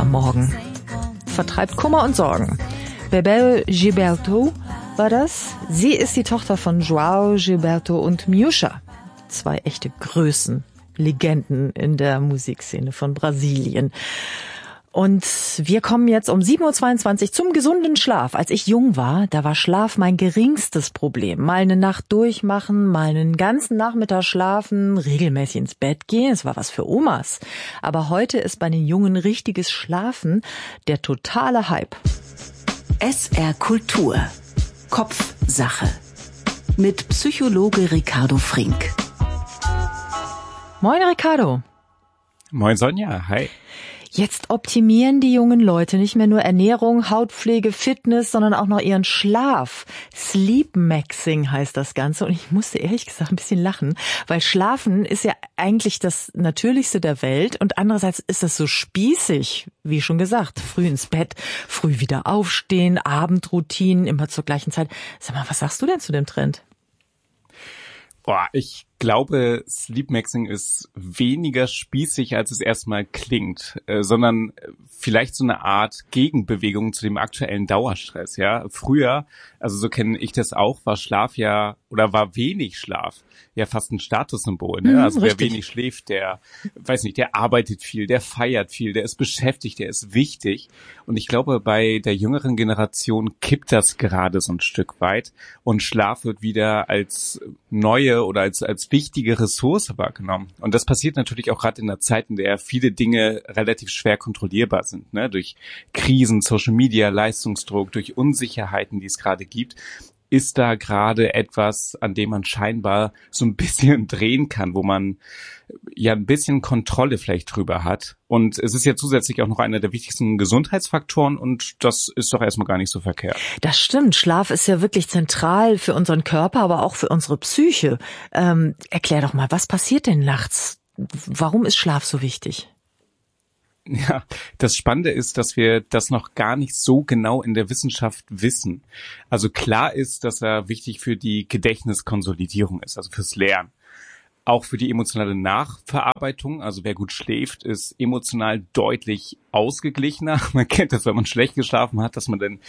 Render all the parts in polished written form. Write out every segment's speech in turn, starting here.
am Morgen. Vertreibt Kummer und Sorgen. Bebel Gilberto war das. Sie ist die Tochter von João Gilberto und Miúcha. 2 echte Größen, Legenden in der Musikszene von Brasilien. Und wir kommen jetzt um 7.22 Uhr zum gesunden Schlaf. Als ich jung war, da war Schlaf mein geringstes Problem. Mal eine Nacht durchmachen, mal einen ganzen Nachmittag schlafen, regelmäßig ins Bett gehen. Es war was für Omas. Aber heute ist bei den Jungen richtiges Schlafen der totale Hype. SR Kultur. Kopfsache. Mit Psychologe Ricardo Frink. Moin Ricardo. Moin Sonja, hi. Jetzt optimieren die jungen Leute nicht mehr nur Ernährung, Hautpflege, Fitness, sondern auch noch ihren Schlaf. Sleep-Maxing heißt das Ganze und ich musste ehrlich gesagt ein bisschen lachen, weil Schlafen ist ja eigentlich das Natürlichste der Welt und andererseits ist das so spießig, wie schon gesagt, früh ins Bett, früh wieder aufstehen, Abendroutinen, immer zur gleichen Zeit. Sag mal, was sagst du denn zu dem Trend? Ich glaube, Sleep-Maxing ist weniger spießig, als es erstmal klingt, sondern vielleicht so eine Art Gegenbewegung zu dem aktuellen Dauerstress, ja. Früher, also so kenne ich das auch, war Schlaf ja, oder war wenig Schlaf ja fast ein Statussymbol, ne? Also wer wenig schläft, der, weiß nicht, der arbeitet viel, der feiert viel, der ist beschäftigt, der ist wichtig. Und ich glaube, bei der jüngeren Generation kippt das gerade so ein Stück weit und Schlaf wird wieder als neue oder als wichtige Ressource wahrgenommen. Und das passiert natürlich auch gerade in einer Zeit, in der viele Dinge relativ schwer kontrollierbar sind, ne? Durch Krisen, Social Media, Leistungsdruck, durch Unsicherheiten, die es gerade gibt, ist da gerade etwas, an dem man scheinbar so ein bisschen drehen kann, wo man ja ein bisschen Kontrolle vielleicht drüber hat. Und es ist ja zusätzlich auch noch einer der wichtigsten Gesundheitsfaktoren und das ist doch erstmal gar nicht so verkehrt. Das stimmt. Schlaf ist ja wirklich zentral für unseren Körper, aber auch für unsere Psyche. Erklär doch mal, was passiert denn nachts? Warum ist Schlaf so wichtig? Ja, das Spannende ist, dass wir das noch gar nicht so genau in der Wissenschaft wissen. Also klar ist, dass er wichtig für die Gedächtniskonsolidierung ist, also fürs Lernen. Auch für die emotionale Nachverarbeitung, also wer gut schläft, ist emotional deutlich ausgeglichener. Man kennt das, wenn man schlecht geschlafen hat, dass man dann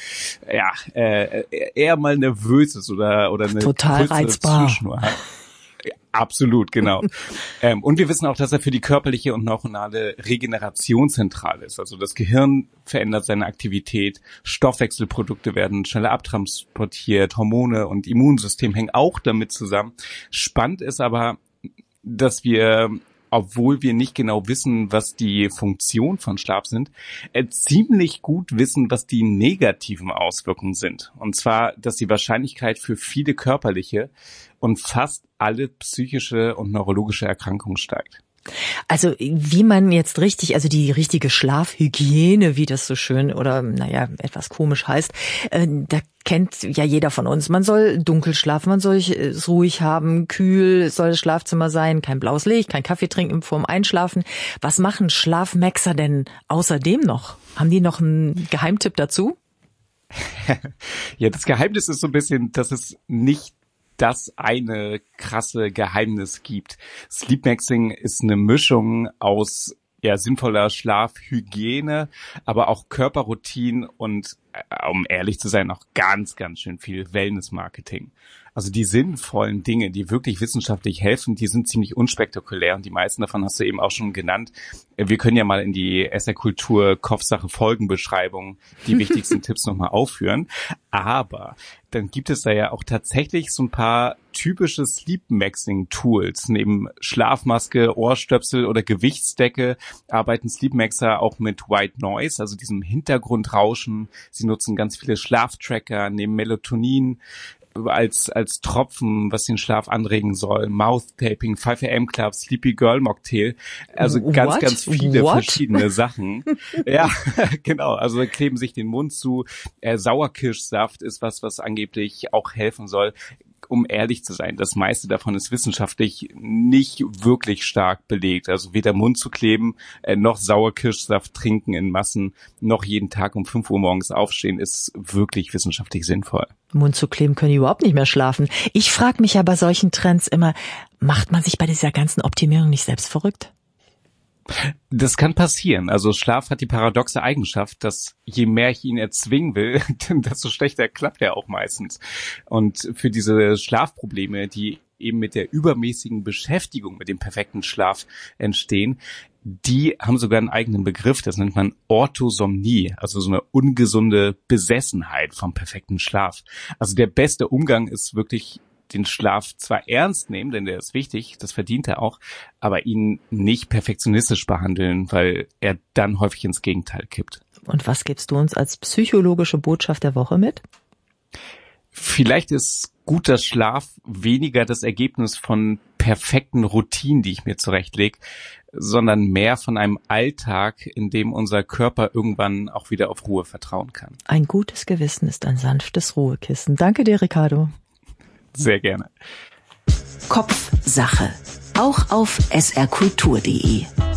eher mal nervös ist oder eine total reizbar Zuschnur hat. Absolut, genau. Und wir wissen auch, dass er für die körperliche und neuronale Regeneration zentral ist. Also das Gehirn verändert seine Aktivität, Stoffwechselprodukte werden schneller abtransportiert, Hormone und Immunsystem hängen auch damit zusammen. Spannend ist aber, dass wir, obwohl wir nicht genau wissen, was die Funktion von Schlaf sind, ziemlich gut wissen, was die negativen Auswirkungen sind. Und zwar, dass die Wahrscheinlichkeit für viele körperliche und fast alle psychische und neurologische Erkrankungen steigt. Also wie man jetzt richtig, also die richtige Schlafhygiene, wie das so schön oder etwas komisch heißt, da kennt ja jeder von uns. Man soll dunkel schlafen, man soll es ruhig haben, kühl soll das Schlafzimmer sein, kein blaues Licht, kein Kaffee trinken vorm Einschlafen. Was machen Schlafmaxer denn außerdem noch? Haben die noch einen Geheimtipp dazu? Ja, das Geheimnis ist so ein bisschen, dass es nicht das eine krasse Geheimnis gibt. Sleep-Maxing ist eine Mischung aus sinnvoller Schlafhygiene, aber auch Körperroutinen und, um ehrlich zu sein, auch ganz, ganz schön viel Wellness-Marketing. Also die sinnvollen Dinge, die wirklich wissenschaftlich helfen, die sind ziemlich unspektakulär und die meisten davon hast du eben auch schon genannt. Wir können ja mal in die SR Kultur Kopfsache Folgenbeschreibung die wichtigsten Tipps nochmal aufführen. Aber dann gibt es da ja auch tatsächlich so ein paar typische Sleep-Maxing-Tools. Neben Schlafmaske, Ohrstöpsel oder Gewichtsdecke arbeiten Sleep-Maxer auch mit White Noise, also diesem Hintergrundrauschen. Sie nutzen ganz viele Schlaftracker, nehmen Melatonin als Tropfen, was den Schlaf anregen soll, Mouth-Taping, 5 AM Club, Sleepy Girl Mocktail, also ganz viele verschiedene Sachen. Ja, genau, also kleben sich den Mund zu. Sauerkirschsaft ist was angeblich auch helfen soll. Um ehrlich zu sein, das meiste davon ist wissenschaftlich nicht wirklich stark belegt. Also weder Mund zu kleben, noch Sauerkirschsaft trinken in Massen, noch jeden Tag um 5 Uhr morgens aufstehen, ist wirklich wissenschaftlich sinnvoll. Mund zu kleben können die überhaupt nicht mehr schlafen. Ich frage mich ja bei solchen Trends immer, macht man sich bei dieser ganzen Optimierung nicht selbst verrückt? Das kann passieren. Also Schlaf hat die paradoxe Eigenschaft, dass je mehr ich ihn erzwingen will, desto schlechter klappt er auch meistens. Und für diese Schlafprobleme, die eben mit der übermäßigen Beschäftigung mit dem perfekten Schlaf entstehen, die haben sogar einen eigenen Begriff, das nennt man Orthosomnie, also so eine ungesunde Besessenheit vom perfekten Schlaf. Also der beste Umgang ist wirklich, den Schlaf zwar ernst nehmen, denn der ist wichtig, das verdient er auch, aber ihn nicht perfektionistisch behandeln, weil er dann häufig ins Gegenteil kippt. Und was gibst du uns als psychologische Botschaft der Woche mit? Vielleicht ist guter Schlaf weniger das Ergebnis von perfekten Routinen, die ich mir zurechtlege, sondern mehr von einem Alltag, in dem unser Körper irgendwann auch wieder auf Ruhe vertrauen kann. Ein gutes Gewissen ist ein sanftes Ruhekissen. Danke dir, Ricardo. Sehr gerne. Kopfsache. Auch auf srkultur.de.